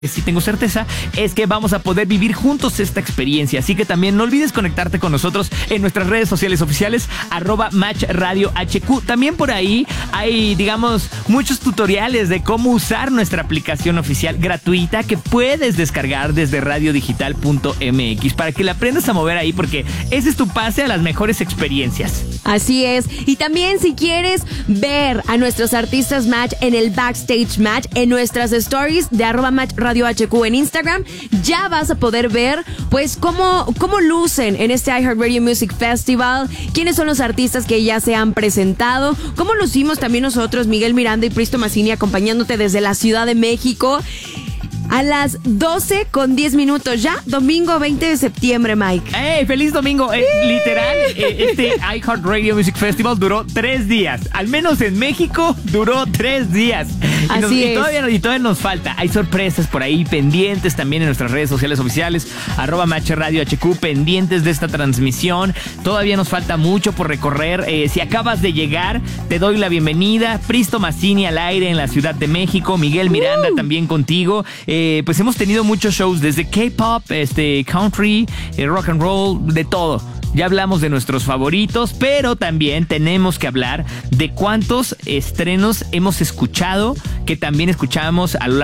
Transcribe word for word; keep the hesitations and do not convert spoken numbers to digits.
sí tengo certeza, es que vamos a poder vivir juntos esta experiencia. Así que también no olvides conectarte con nosotros en nuestras redes sociales oficiales, arroba Match Radio H Q. También por ahí hay, digamos, muchos tutoriales de cómo usar nuestra aplicación oficial gratuita que puedes descargar desde radio digital punto m x para que la aprendas a mover ahí, porque ese es tu pase a las mejores experiencias. Así es. Y también si quieres ver a nuestros artistas Match en el Backstage Match, en nuestras stories de arroba Match Radio H Q en Instagram, ya vas a poder ver pues cómo, cómo lucen en este iHeartRadio Music Festival, quiénes son los artistas que ya se han presentado, cómo lucimos también nosotros, Miguel Miranda y Pristo Massini, acompañándote desde la Ciudad de México. A las doce con diez minutos ya, domingo veinte de septiembre, Mike. ¡Ey! ¡Feliz domingo! Eh, literal, eh, este iHeartRadio Music Festival duró tres días. Al menos en México duró tres días. Y, Así nos, es. y, todavía, y todavía nos falta. Hay sorpresas por ahí pendientes también en nuestras redes sociales oficiales. Arroba Match Radio H Q, pendientes de esta transmisión. Todavía nos falta mucho por recorrer. Eh, si acabas de llegar, te doy la bienvenida. Pristo Massini al aire en la Ciudad de México. Miguel Miranda uh. también contigo. Eh, pues hemos tenido muchos shows desde K-pop, este, country, eh, rock and roll, de todo. Ya hablamos de nuestros favoritos, pero también tenemos que hablar de cuántos estrenos hemos escuchado, que también escuchamos a lo largo